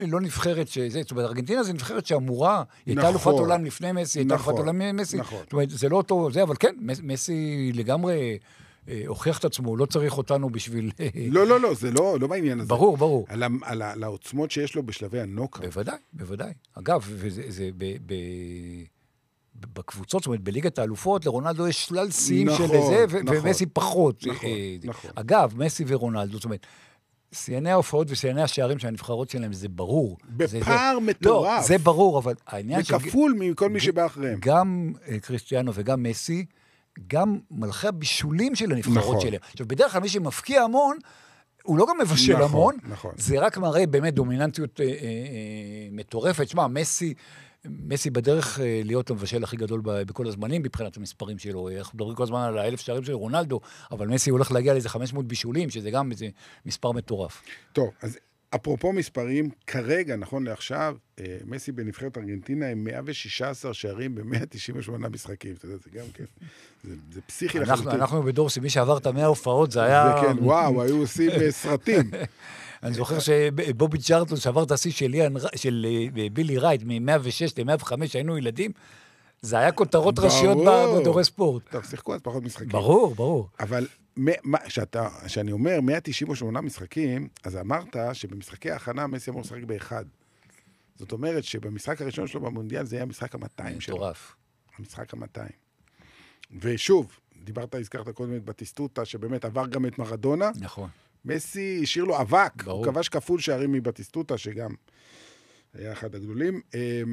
לא נבחרת שזה, זאת אומרת, ארגנטינה זה נבחרת שאמורה, היא הייתה אלופת עולם לפני מסי, הייתה אלופת עולם מסי, זאת אומרת, זה לא אותו, זה, אבל כן, מסי לגמרי הוכיח את עצמו, לא צריך אותנו בשביל... לא, זה לא בעניין הזה. ברור. על העוצמות שיש לו בשלבי הנוקאוט. בוודאי. אגב, וזה בקבוצות, זאת אומרת, בליגת האלופות, לרונלדו יש שלל שיאים של זה, ומסי פחות. נכון. אגב, מסי ורונלדו, זאת אומרת, שיאני ההופעות ושיאני השערים של הנבחרות שלהם, זה ברור. בפער מטורף. לא, זה ברור, אבל העניין וכפול מכל מי שבא אחריהם. גם קריסטיאנו וגם מסי, גם מלכי הבישולים של הנבחרות שלהם. עכשיו, בדרך כלל מי שמפקיע המון, הוא לא גם מבשל המון, זה רק מראה באמת דומיננטיות מטורפת. שמה, מסי בדרך להיות המבשל הכי גדול בכל הזמנים, מבחינת המספרים שלו. אנחנו מדברים כל הזמן על 1,000 שערים של רונלדו, אבל מסי הולך להגיע לאיזה 500 בישולים, שזה גם איזה מספר מטורף. טוב, אז אפרופו מספרים, כרגע, נכון לעכשיו, מסי בנבחרת ארגנטינה עם 116 שערים ב-198 משחקים. אתה יודע, זה גם כיף. זה פסיכי לחלוטין. אנחנו בדור שמי שעבר את 100 הופעות, זה היה... זה כן, וואו, היו עושים סרטים. אני זוכר שבובי צ'ארטון שעבר את השיא של בילי רייט מ-106 ל-105, היינו ילדים, זה היה כותרות ראשיות בדורי ספורט. טוב, שיחקו אז פחות משחקים. ברור. אבל כשאני אומר 198 משחקים, אז אמרת שבמשחקי ההכנה מסי אמור לשחק באחד. זאת אומרת שבמשחק הראשון שלו במונדיאל זה היה המשחק ה-200 שלו. מטורף. המשחק ה-200. ושוב, הזכרת קודם את בטיסטוטה, שבאמת עבר גם את מרדונה. נכון. מסי השאיר לו אבק, הוא כבש כפול שערים מבטיסטוטה, שגם היה אחד הגדולים.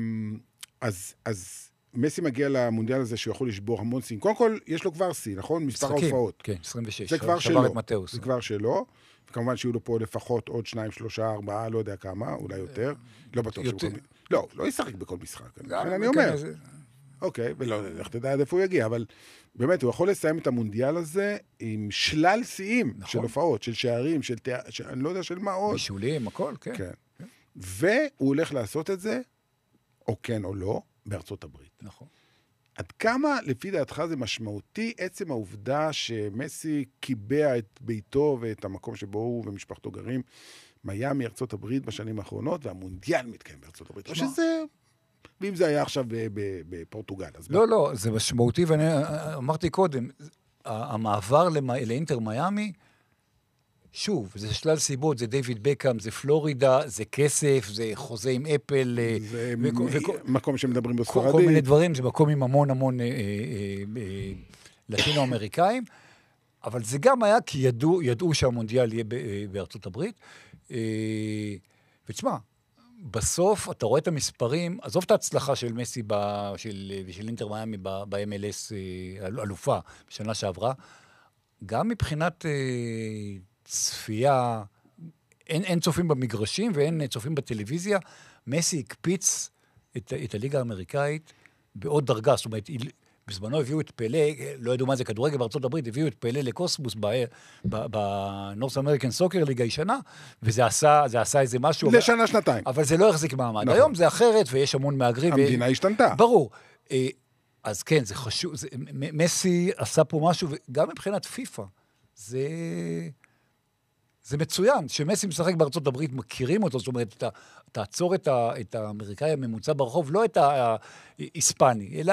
אז מסי מגיע למונדיאל הזה שהוא יכול לשבור המון סין. קודם כל, יש לו כבר סין, נכון? מספר ההופעות. כן, 26. זה כבר שלו. מתאוס. זה כבר שלו. וכמובן שיהיו לו פה לפחות עוד 2, 3, 4, לא יודע כמה, אולי יותר. לא בטוח שהוא... לא ישחק בכל משחק. אני אומר. אוקיי, ולא, איך תדע עד איפה הוא יגיע, אבל באמת, הוא יכול לסיים את המונדיאל הזה עם שלל שיאים של הופעות, של שערים, אני לא יודע של מה עוד. בישולים, הכל, כן. והוא הולך לעשות את זה, או כן או לא, בארצות הברית. נכון. עד כמה, לפי דעתך, זה משמעותי עצם העובדה שמסי קיבע את ביתו ואת המקום שבו הוא ומשפחתו גרים, מיאמי, ארצות הברית בשנים האחרונות, והמונדיאל מתקיים בארצות הברית. או שזה... ואם זה היה עכשיו בפורטוגל. לא, זה משמעותי, ואני אמרתי קודם, המעבר לאינטר מיאמי, שוב, זה שלל סיבות, זה דיוויד בקאם, זה פלורידה, זה כסף, זה חוזה עם אפל. זה מקום שמדברים בספרדית. כל מיני דברים, זה מקום עם המון לטינו-אמריקאים, אבל זה גם היה כי ידעו שהמונדיאל יהיה בארצות הברית. ותשמע, בסוף אתה רואה את המספרים, עזוב את ההצלחה של מסי ושל אינטר מיאמי ב-MLS אלופה בשנה שעברה, גם מבחינת צפייה, אין צופים במגרשים ואין צופים בטלוויזיה, מסי הקפיץ את הליגה האמריקאית בעוד דרגה, זאת אומרת, בזמנו הביאו את פלא, לא ידעו מה זה כדורגל בארצות הברית, הביאו את פלא לקוסמוס בנורס אמריקן סוקר ליגה ישנה, וזה עשה איזה משהו. לשנה, שנתיים. אבל זה לא החזיק מעמד. נכון. היום זה אחרת, ויש המון מהגרים. המדינה השתנתה. ברור. אז כן, זה חשוב. מסי עשה פה משהו, וגם מבחינת פיפה, זה מצוין, שמסי משחק בארצות הברית, מכירים אותו, זאת אומרת, תעצור את האמריקאי הממוצע ברחוב, לא את ההיספני, אלא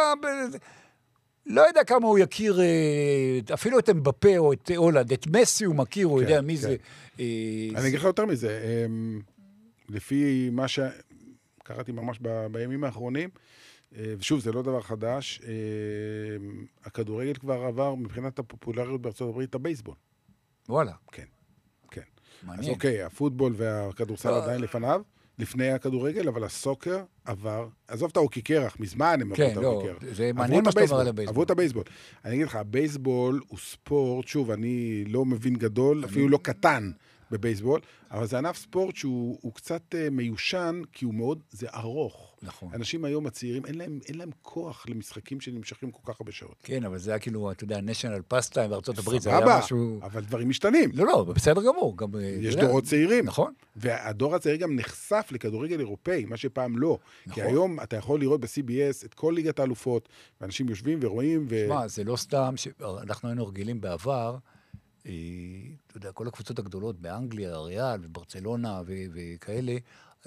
לא יודע כמה הוא יכיר, אפילו את אמבפה או את הולנד, את מסי הוא מכיר, הוא יודע מי זה. אני אגיד לך יותר מזה, לפי מה שקראתי ממש בימים האחרונים, ושוב, זה לא דבר חדש, הכדורגל כבר עבר מבחינת הפופולריות בארצות הברית, הבייסבול. וואלה. כן. מעניין. אז אוקיי, הפוטבול והכדורסל עדיין לפניו, לפני הכדורגל, אבל הסוקר עבר, עזוב את האוקי קרח, מזמן הם עברו את האוקי קרח. זה מעניין מה שאתה אומר על הבייסבול. עברו את הבייסבול. אני אגיד לך, הבייסבול הוא ספורט, שוב, אני לא מבין גדול, אפילו לא קטן בבייסבול, אבל זה ענף ספורט שהוא קצת מיושן, כי הוא מאוד, זה ארוך. נכון. אנשים היום הצעירים, אין להם כוח למשחקים שנמשכים כל כך הרבה שעות. כן, אבל זה היה כאילו, אתה יודע, national pastime בארצות הברית, זה היה משהו... אבל דברים משתנים. לא, בסדר גמור. יש דורות צעירים. נכון. והדור הצעיר גם נחשף לכדורגל אירופאי, מה שפעם לא. כי היום אתה יכול לראות ב-CBS את כל ליגת האלופות, ואנשים יושבים ורואים שמע, זה לא סתם שאנחנו היינו רגילים בעבר, אתה יודע, כל הקבוצות הגדולות באנגליה, ריאל וברצלונה וכאלה,